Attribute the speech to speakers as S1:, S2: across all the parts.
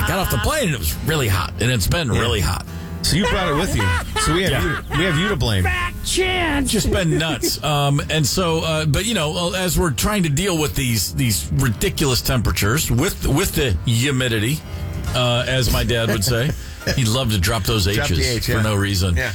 S1: got off the plane and it was really hot, and it's been really hot.
S2: So you brought it with you. So we have you to blame.
S1: Just been nuts. And so, but as we're trying to deal with these ridiculous temperatures with the humidity, as my dad would say, he'd love to drop those H's for no reason.
S2: Yeah.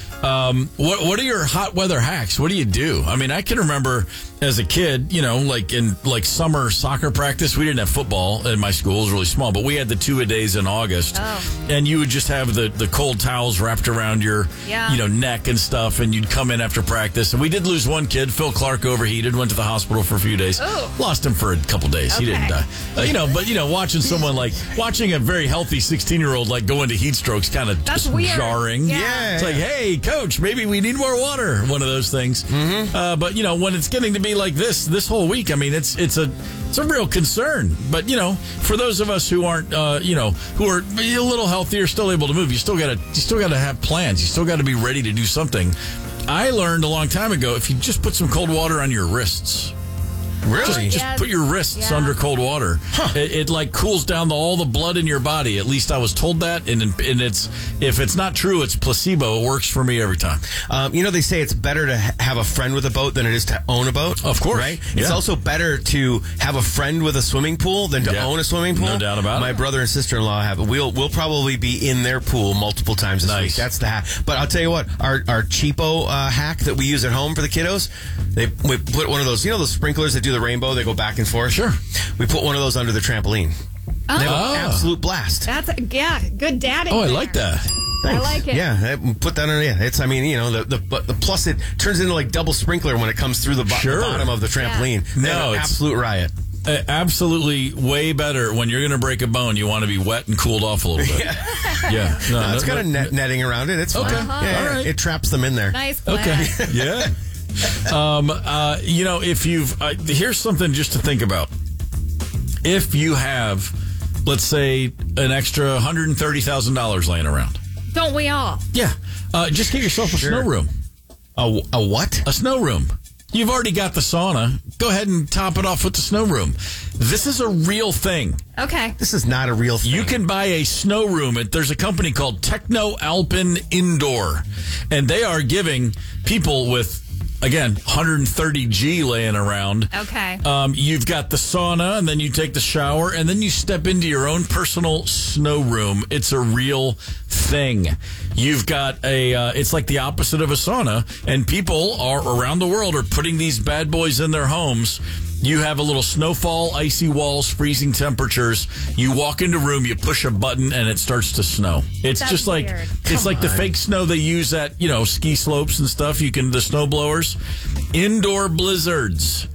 S1: What are your hot weather hacks? What do you do? I mean, I can remember as a kid, in summer soccer practice, we didn't have football in my school. It was really small, but we had the 2-a-days in August.
S3: Oh.
S1: And you would just have the cold towels wrapped around your, neck and stuff, and you'd come in after practice. And we did lose one kid. Phil Clark overheated, went to the hospital for a few days.
S3: Oh.
S1: Lost him for a couple days.
S3: Okay.
S1: He didn't die. Watching someone watching a very healthy 16-year-old go into heat strokes kind of
S3: That's
S1: just
S3: weird.
S1: jarring.
S3: Yeah.
S1: It's like, hey, coach, maybe we need more water. One of those things.
S2: Mm-hmm.
S1: But when it's getting to be like this whole week, I mean, it's a real concern. But for those of us who aren't, who are a little healthier, still able to move, you still gotta have plans. You still got to be ready to do something. I learned a long time ago, if you just put some cold water on your wrists.
S2: Really?
S1: Just put your wrists under cold water.
S2: Huh.
S1: It cools down all the blood in your body. At least I was told that. And if it's not true, it's placebo. It works for me every time.
S2: They say it's better to have a friend with a boat than it is to own a boat.
S1: Of course.
S2: Right?
S1: Yeah.
S2: It's also better to have a friend with a swimming pool than to own a swimming pool.
S1: No doubt about it.
S2: My brother and sister-in-law have it. We'll probably be in their pool multiple times this week. That's the hack. But I'll tell you what, our cheapo hack that we use at home for the kiddos, we put one of those, those sprinklers that do the rainbow, they go back and forth.
S1: Sure.
S2: We put one of those under the trampoline.
S3: Oh.
S2: They have an absolute blast.
S3: That's good daddy.
S1: Oh, I like that.
S3: I like it.
S2: Yeah, put that on. Yeah, it's. I mean, the plus it turns into like double sprinkler when it comes through the bottom of the trampoline.
S1: Yeah.
S2: No, it's absolute riot.
S1: Absolutely, way better. When you're going to break a bone, you want to be wet and cooled off a little bit. Yeah.
S2: No, it's got a netting around it. It's fine. Yeah,
S1: all right.
S2: It traps them in there.
S3: Nice plan.
S1: Okay. Yeah. If you've here's something just to think about. If you have, let's say, an extra $130,000 laying around.
S3: Don't we all?
S1: Yeah. Just get yourself a snow room.
S2: A what?
S1: A snow room. You've already got the sauna. Go ahead and top it off with the snow room. This is a real thing.
S3: Okay.
S2: This is not a real thing.
S1: You can buy a snow room. There's a company called Techno Alpin Indoor, and they are giving people with, again, 130G laying around.
S3: Okay.
S1: You've got the sauna, and then you take the shower, and then you step into your own personal snow room. It's a real thing. You've got it's like the opposite of a sauna, and people around the world are putting these bad boys in their homes. You have a little snowfall, icy walls, freezing temperatures. You walk into a room, you push a button, and it starts to snow. It's
S3: That's
S1: just like
S3: weird.
S1: it's like the fake snow they use at ski slopes and stuff. The snow blowers, indoor blizzards.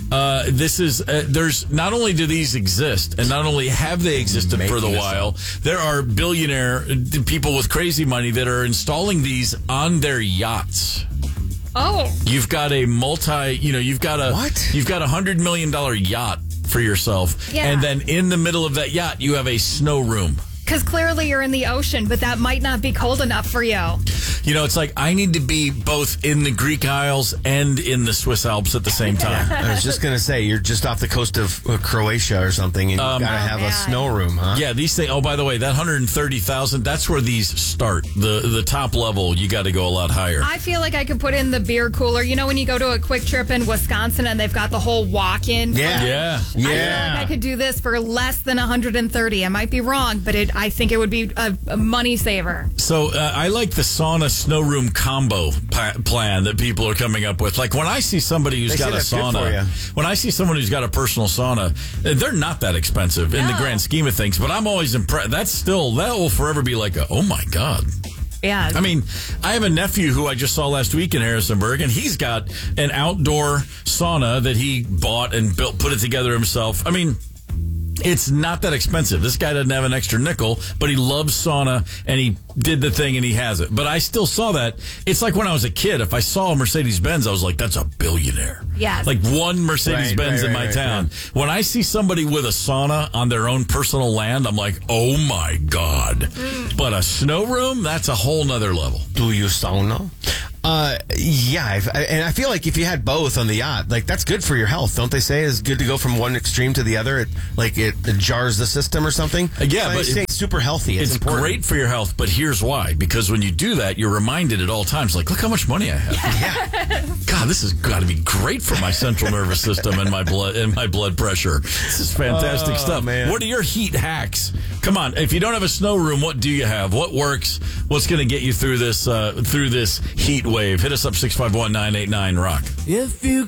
S1: This is there's not only do these exist, and not only have they existed for the while, there are billionaire people with crazy money that are installing these on their yachts.
S3: Oh.
S1: You've got a you've got a $100 million yacht for yourself.
S3: Yeah.
S1: And then in the middle of that yacht, you have a snow room.
S3: Because clearly you're in the ocean, but that might not be cold enough for you.
S1: It's like I need to be both in the Greek Isles and in the Swiss Alps at the same time.
S2: I was just going to say, you're just off the coast of Croatia or something, and you've got to have a snow room, huh?
S1: Yeah, these things. Oh, by the way, that 130,000, that's where these start. The top level, you got to go a lot higher.
S3: I feel like I could put in the beer cooler. When you go to a Quick Trip in Wisconsin and they've got the whole walk-in.
S1: Yeah.
S3: I feel like I could do this for less than 130. I might be wrong, but I think it would be a money saver.
S1: So I like the sauna snow room combo plan that people are coming up with. Like when I see somebody who's got a sauna, when I see someone who's got a personal sauna, they're not that expensive in the grand scheme of things. But I'm always impressed. That will forever be like, oh my God.
S3: Yeah.
S1: I mean, I have a nephew who I just saw last week in Harrisonburg, and he's got an outdoor sauna that he bought and put it together himself. I mean, it's not that expensive. This guy doesn't have an extra nickel, but he loves sauna, and he did the thing, and he has it. But I still saw that. It's like when I was a kid. If I saw a Mercedes-Benz, I was like, that's a billionaire.
S3: Yes.
S1: Like one Mercedes-Benz in my town. When I see somebody with a sauna on their own personal land, I'm like, oh, my God. But a snow room, that's a whole nother level.
S2: Do you sauna? Yeah, and I feel like if you had both on the yacht, like that's good for your health, don't they say? It's good to go from one extreme to the other. It jars the system or something.
S1: Yeah,
S2: so
S1: but
S2: super healthy.
S1: It's great for your health, but here's why. Because when you do that, you're reminded at all times, like, look how much money I have.
S2: Yeah.
S1: God, this has got to be great for my central nervous system and my blood pressure. This is fantastic stuff.
S2: Man.
S1: What are your heat hacks? Come on, if you don't have a snow room, what do you have? What works? What's going to get you through this heat wave? Hit us up 651-989-ROCK.
S4: If you